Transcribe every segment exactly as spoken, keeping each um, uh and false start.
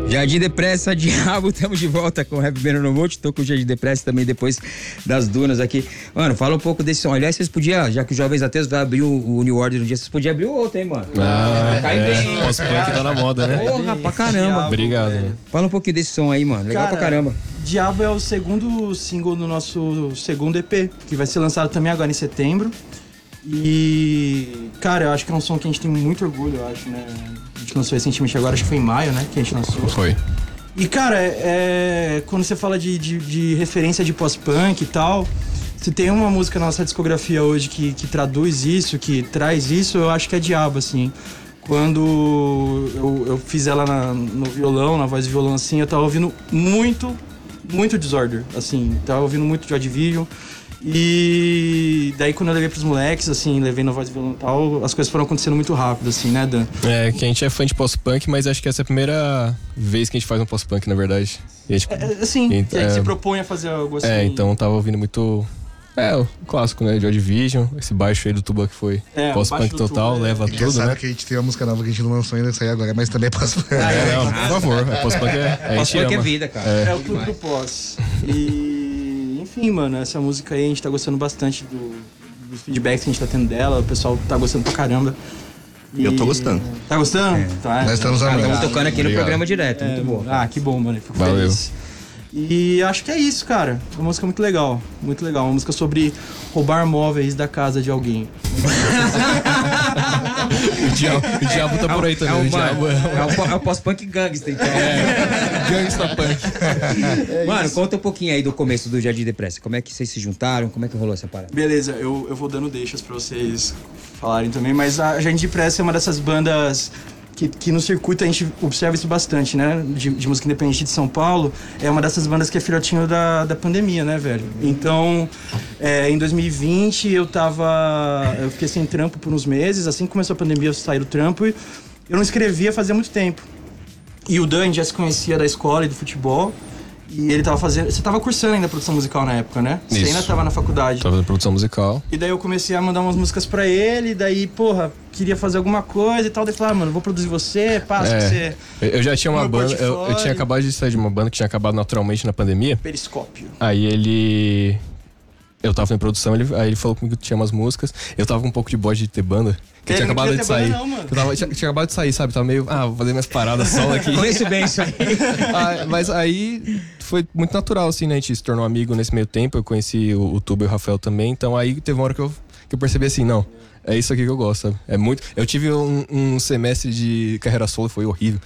Jardim Depressa, Diabo, estamos de volta com o Rap Beno no Monte. Tô com o Jardim Depressa também depois das dunas aqui. Mano, fala um pouco desse som. Aliás, vocês podiam, já que os Jovens Ateus vai abrir o, o New Order no dia, vocês podiam abrir o outro, hein, mano? Ah, cai é. bem. Pós-punk tá na moda, né? Porra, pra caramba. Obrigado. Né? Fala um pouquinho desse som aí, mano. Legal Cara, pra caramba. Diabo é o segundo single do nosso segundo E P, que vai ser lançado também agora em setembro. E, cara, eu acho que é um som que a gente tem muito orgulho, eu acho, né? A gente lançou recentemente agora, acho que foi em maio, né? Que a gente lançou. Foi. E, cara, é, quando você fala de, de, de referência de pós-punk e tal, se tem uma música na nossa discografia hoje que, que traduz isso, que traz isso, eu acho que é Diabo, assim. Quando eu, eu fiz ela na, no violão, na voz de violão, assim, eu tava ouvindo muito, muito Disorder, assim. Tava ouvindo muito Joy Division. E daí quando eu levei pros moleques, assim, levei na voz de violão e tal, as coisas foram acontecendo muito rápido, assim, né, Dan? É, que a gente é fã de pós-punk, mas acho que essa é a primeira vez que a gente faz um pós-punk, na verdade. E a gente, É, assim, e, que a gente é, se propõe a fazer algo assim. É, então tava ouvindo muito... É, o clássico, né? Joy Division, esse baixo aí do Tuba que foi É, pós-punk o baixo do total, Tuba, leva é. tudo, sabe né? que a gente tem uma música nova que a gente não lançou ainda, sair agora, mas também é pós-punk. É, não, por favor, é pós-punk é, a gente Pós-punk é ama. vida, cara. É, é o clube do pós. E, enfim, mano, essa música aí a gente tá gostando bastante do, dos feedbacks que a gente tá tendo dela, o pessoal tá gostando pra caramba. E... Eu tô gostando. Tá gostando? É. Tá, Nós estamos Cara, amando. estamos tocando aqui no Obrigado. programa direto, É, muito bom. Ah, que bom, mano. Fico Valeu. feliz. E acho que é isso, cara. Uma música muito legal. Muito legal. Uma música sobre roubar móveis da casa de alguém. O diabo, o diabo tá por aí também. É o, o diabo é o, po- é o pós-punk gangster, então. é gangsta punk. Mano, conta um pouquinho aí do começo do Jardim Depressa. Como é que vocês se juntaram? Como é que rolou essa parada? Beleza, eu, eu vou dando deixas pra vocês falarem também, mas a Jardim Depressa é uma dessas bandas que, que no circuito a gente observa isso bastante, né? De, de música independente de São Paulo. É uma dessas bandas que é filhotinho da, da pandemia, né, velho? Então, é, em dois mil e vinte eu tava... Eu fiquei sem trampo por uns meses. Assim que começou a pandemia eu saí do trampo e eu não escrevia fazia muito tempo. E o Dan já se conhecia da escola e do futebol. E ele tava fazendo... Você tava cursando ainda produção musical na época, né? Você Isso. ainda tava na faculdade. Tava fazendo produção musical. E daí eu comecei a mandar umas músicas pra ele, e daí, porra, queria fazer alguma coisa e tal. Daí eu falei, ah, mano, vou produzir você, passa É. que você... Eu eu já tinha uma Meu banda, eu, eu portfólio. tinha acabado de sair de uma banda que tinha acabado naturalmente na pandemia. Periscópio. Aí ele. Eu tava em produção, ele, aí ele falou comigo que tinha umas músicas. Eu tava com um pouco de bode de ter banda. Que eu Ele tinha não acabado queria de ter banda sair. não, mano. Eu tava, tinha, tinha acabado de sair, sabe? Tava meio. Ah, vou fazer minhas paradas solo aqui. Conheço bem isso aí. Ah, mas aí foi muito natural, assim, né? A gente se tornou amigo nesse meio tempo. Eu conheci o, o Tuba e o Rafael também. Então aí teve uma hora que eu, que eu percebi assim, não. É isso aqui que eu gosto, sabe? É muito. Eu tive um, um semestre de carreira solo, foi horrível.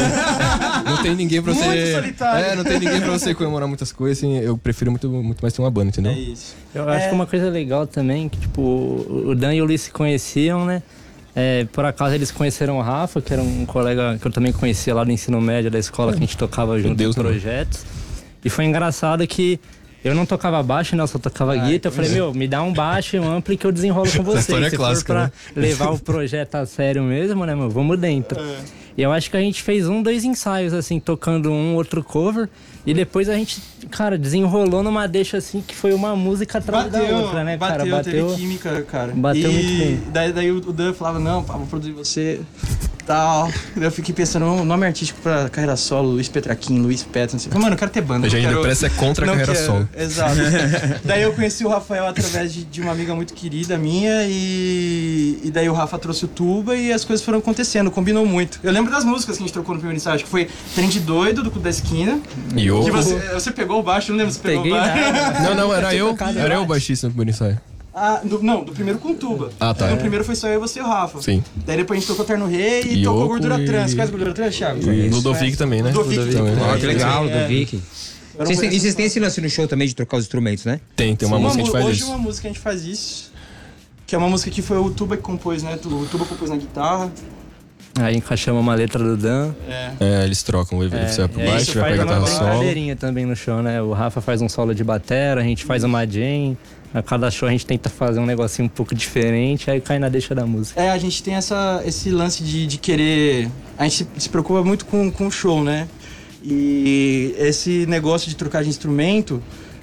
Não tem ninguém pra Muito você. solitário. É, não tem ninguém pra você comemorar muitas coisas, assim. Eu prefiro muito, muito mais ter uma banda, entendeu? É isso. Eu acho É. que uma coisa legal também, que tipo, o Dan e o Luiz se conheciam, né? É, por acaso eles conheceram o Rafa, que era um colega que eu também conhecia lá do ensino médio da escola, que a gente tocava junto Deus, em projetos. E foi engraçado que eu não tocava baixo, né? Eu só tocava guitarra. Eu falei, meu, me dá um baixo e um ampli que eu desenrolo com você. história é Se clássica, for pra né? levar o projeto a sério mesmo, né, meu? Vamos dentro. E eu acho que a gente fez um, dois ensaios, assim, tocando um, outro cover. E depois a gente, cara, desenrolou numa deixa, assim, que foi uma música atrás da outra, né, bateu, cara? Bateu, teve química, cara. bateu e muito bem. Daí, daí o Dan falava, não, pá, vou produzir você, tal. Daí eu fiquei pensando, um nome artístico pra carreira solo, Luiz Petraquim, Luiz Petro, não sei. Mano, eu quero ter banda. A gente não quero... Depressa é contra a não carreira quero- solo. Exato. Daí eu conheci o Rafael através de, de uma amiga muito querida minha e, e daí o Rafa trouxe o Tuba e as coisas foram acontecendo, combinou muito. Eu lembro das músicas que a gente trocou no primeiro ensaio, acho que foi Trem de Doido, do Clube da Esquina. E eu. Que você, você pegou o baixo, não lembro se você pegou Peguei o baixo. nada. Não, não, era eu. tocado Era eu o baixo. baixista no primeiro ensaio. Ah, do, não, do primeiro com Tuba. Ah, tá. No primeiro foi só eu, você e o Rafa. Sim. Daí depois a gente tocou Terno Rei e, E tocou Yoko Gordura e- Trans. Faz Gordura Trans, Thiago? E Ludovic também, né? Ludovic também. Ó, que legal, É. do Vic. Era Vocês um- têm- E vocês têm esse lance no show também de trocar os instrumentos, né? Tem, tem uma Uma música que a gente mu- faz Hoje isso. uma música a gente faz isso. Que é uma música que foi o Tuba que compôs, né? O Tuba compôs na guitarra. Aí encaixamos uma letra do Dan. É. É, eles trocam, ele É, vai pro e aí baixo, isso vai faz pra uma guitarra solo. brincadeirinha também no show, né? O Rafa faz um solo de batera, a gente faz uma jam. A cada show a gente tenta fazer um negocinho um pouco diferente, aí cai na deixa da música. É, a gente tem essa, esse lance de, de querer... A gente se, se preocupa muito com, com o show, né? E esse negócio de trocar de instrumento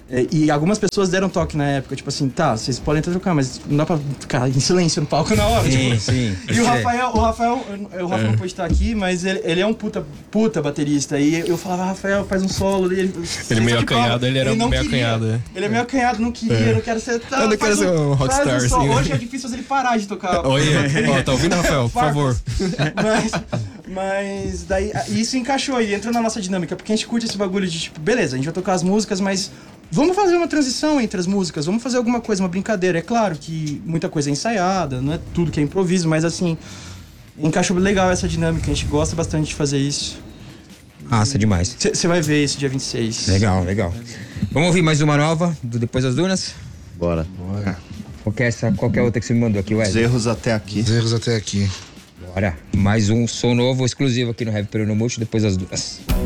É, e algumas pessoas deram toque na época, tipo assim, tá, vocês podem até tocar, mas não dá pra ficar em silêncio no palco na hora. Sim, tipo. sim. E o Rafael, o Rafael, o Rafa não pode estar aqui, mas ele, ele é um puta, puta baterista. E eu falava, Rafael, faz um solo. Ele, ele meio acanhado, ele era ele meio queria. acanhado. É. Ele é meio acanhado, não queria, é. não quero ser. Tá, eu não quero ser um rockstar, um assim. Hoje é difícil fazer ele parar de tocar. Oi, ó, tá ouvindo, Rafael? Por favor. Mas, mas daí, isso encaixou e entrou na nossa dinâmica, porque a gente curte esse bagulho de tipo, beleza, a gente vai tocar as músicas, mas vamos fazer uma transição entre as músicas, vamos fazer alguma coisa, uma brincadeira. É claro que muita coisa é ensaiada, não é tudo que é improviso, mas assim, encaixou legal essa dinâmica, a gente gosta bastante de fazer isso. Massa demais. Você vai ver isso dia vinte e seis. Legal, legal. Vamos ouvir mais uma nova, do Depois das Dunas? Bora. Bora. Qual que é essa, qual que é a outra que você me mandou aqui, Os Wesley? erros até aqui. Os erros até aqui. Bora. Mais um som novo exclusivo aqui no Heavy Peru no Multi, Depois das Dunas.